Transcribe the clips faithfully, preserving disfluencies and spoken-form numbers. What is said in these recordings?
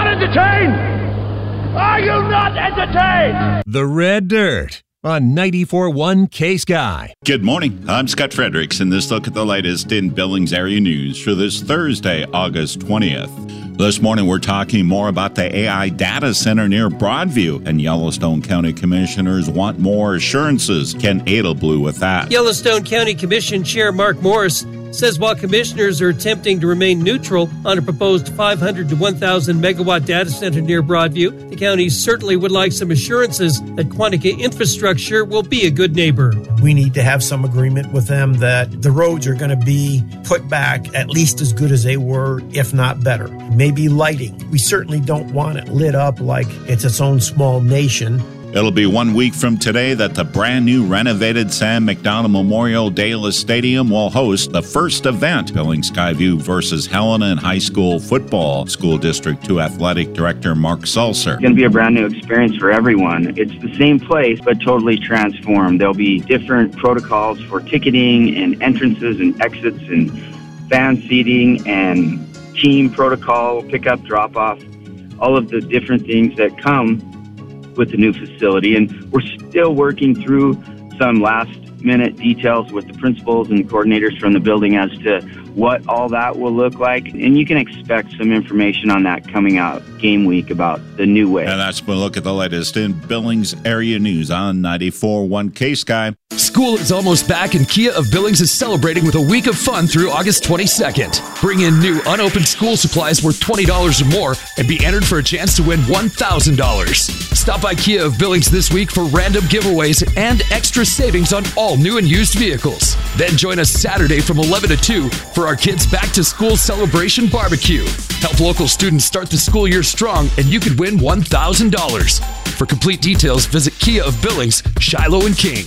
not entertained? Are you not entertained? The Red Dirt on ninety-four point one K-Sky. Good morning. I'm Scott Fredericks, and this look at the latest in Billings area news for this Thursday, August twentieth. This morning, we're talking more about the A I data center near Broadview, and Yellowstone County commissioners want more assurances. Ken Edelblue with that. Yellowstone County Commission Chair Mark Morris says while commissioners are attempting to remain neutral on a proposed five hundred to one thousand megawatt data center near Broadview, the county certainly would like some assurances that Quantica Infrastructure will be a good neighbor. We need to have some agreement with them that the roads are going to be put back at least as good as they were, if not better. Maybe lighting. We certainly don't want it lit up like it's its own small nation. It'll be one week from today that the brand new renovated Sam McDonald Memorial Dayla Stadium will host the first event, Billings Skyview versus Helena in high school football. School District two Athletic Director Mark Sulzer. It's going to be a brand new experience for everyone. It's the same place, but totally transformed. There'll be different protocols for ticketing and entrances and exits and fan seating and team protocol, pickup, drop-off, all of the different things that come with the new facility. And we're still working through some last minute details with the principals and the coordinators from the building as to what all that will look like. And you can expect some information on that coming out game week about the new way. And that's when we look at the latest in Billings area news on ninety-four point one K-Sky. School is almost back, and Kia of Billings is celebrating with a week of fun through August twenty-second. Bring in new unopened school supplies worth twenty dollars or more and be entered for a chance to win one thousand dollars. Stop by Kia of Billings this week for random giveaways and extra savings on all new and used vehicles. Then join us Saturday from eleven to two for our kids' back to school celebration barbecue. Help local students start the school year strong, and you could win one thousand dollars. For complete details, visit Kia of Billings, Shiloh and King.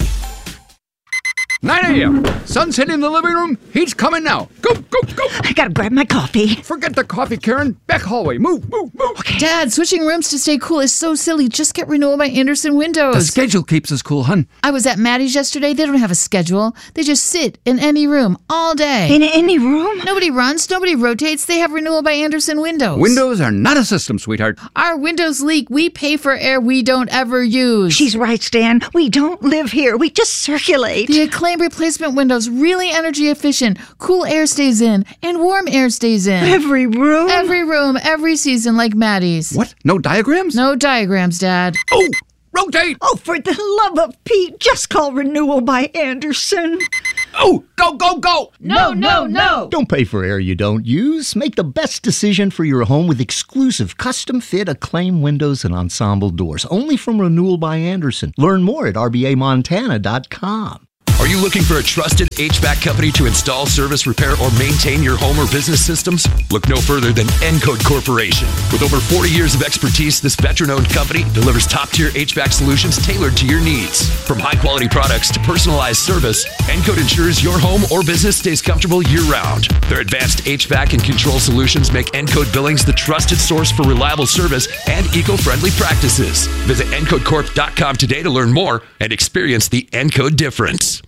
nine a.m. Sunset in the living room. He's coming now. Go, go, go. I gotta grab my coffee. Forget the coffee, Karen. Back hallway. Move, move, move. Okay. Dad, switching rooms to stay cool is so silly. Just get renewal by Andersen Windows. The schedule keeps us cool, hun. I was at Maddie's yesterday. They don't have a schedule. They just sit in any room all day. In any room? Nobody runs. Nobody rotates. They have renewal by Andersen Windows. Windows are not a system, sweetheart. Our windows leak. We pay for air we don't ever use. She's right, Stan. We don't live here. We just circulate. The Acclaim replacement windows, really energy efficient. Cool air stays in and warm air stays in. Every room? Every room, every season, like Maddie's. What? No diagrams? No diagrams, Dad. Oh, rotate! Oh, for the love of Pete, just call renewal by Andersen. Oh, go, go, go! No, no, no! Don't pay for air you don't use. Make the best decision for your home with exclusive custom-fit Acclaim windows and ensemble doors. Only from Renewal by Andersen. Learn more at R B A Montana dot com. Are you looking for a trusted H V A C company to install, service, repair, or maintain your home or business systems? Look no further than Encode Corporation. With over forty years of expertise, this veteran-owned company delivers top-tier H V A C solutions tailored to your needs. From high-quality products to personalized service, Encode ensures your home or business stays comfortable year-round. Their advanced H V A C and control solutions make Encode Billings the trusted source for reliable service and eco-friendly practices. Visit encode corp dot com today to learn more and experience the Encode difference.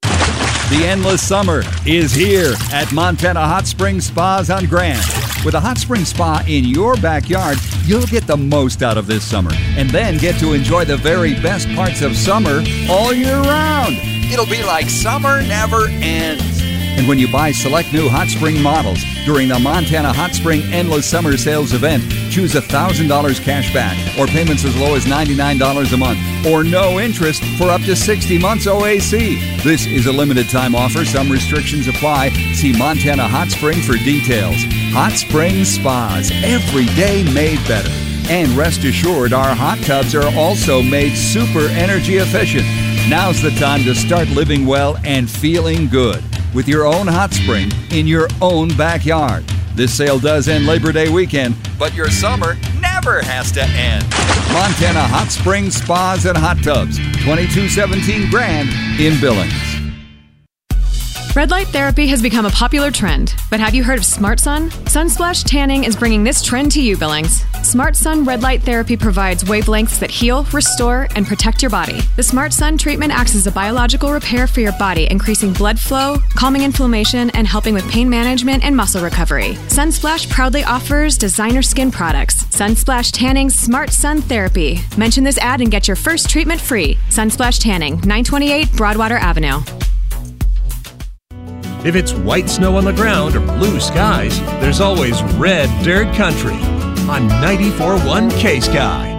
The endless summer is here at Montana Hot Springs Spas on Grand. With a hot spring spa in your backyard, you'll get the most out of this summer and then get to enjoy the very best parts of summer all year round. It'll be like summer never ends. And when you buy select new hot spring models during the Montana Hot Spring Endless Summer Sales event, choose one thousand dollars cash back or payments as low as ninety-nine dollars a month or no interest for up to sixty months O A C. This is a limited time offer. Some restrictions apply. See Montana Hot Spring for details. Hot Spring Spas, every day made better. And rest assured, our hot tubs are also made super energy efficient. Now's the time to start living well and feeling good with your own hot spring in your own backyard. This sale does end Labor Day weekend, but your summer never has to end. Montana Hot Springs Spas and Hot Tubs, twenty-two seventeen Grand in Billings. Red light therapy has become a popular trend, but have you heard of Smart Sun? Sunsplash Tanning is bringing this trend to you, Billings. Smart Sun Red Light Therapy provides wavelengths that heal, restore, and protect your body. The Smart Sun treatment acts as a biological repair for your body, increasing blood flow, calming inflammation, and helping with pain management and muscle recovery. Sunsplash proudly offers designer skin products. Sunsplash Tanning Smart Sun Therapy. Mention this ad and get your first treatment free. Sunsplash Tanning, nine twenty-eight Broadwater Avenue. If it's white snow on the ground or blue skies, there's always red dirt country on ninety-four point one K-Sky.